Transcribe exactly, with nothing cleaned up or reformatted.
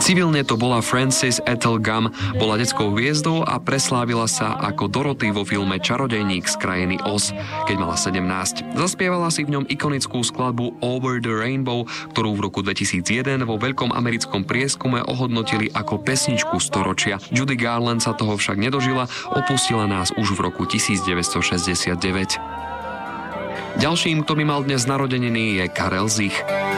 Civilne to bola Frances Ethel Gum, bola detskou hviezdou a preslávila sa ako Dorothy vo filme Čarodejník z krajiny Oz, keď mala sedemnásť. Zaspievala si v ňom ikonickú skladbu Over the Rainbow, ktorú v roku dvetisícjeden vo veľkom americkom prieskume ohodnotili ako pesničku storočia. Judy Garland sa toho však nedožila, opustila nás už v roku devätnásťstošesťdesiatdeväť. Ďalším, kto by mal dnes narodeniny, je Karel Zich.